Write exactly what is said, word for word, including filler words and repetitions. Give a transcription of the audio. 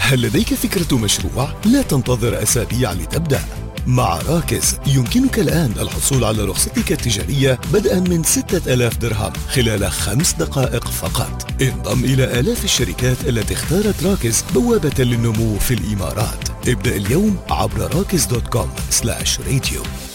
هل لديك فكرة مشروع؟ لا تنتظر أسابيع لتبدأ. مع راكز يمكنك الآن الحصول على رخصتك التجارية بدءا من ستة آلاف درهم خلال خمس دقائق فقط. انضم إلى آلاف الشركات التي اختارت راكز بوابة للنمو في الإمارات. ابدأ اليوم عبر راكز دوت كوم سلاش راديو.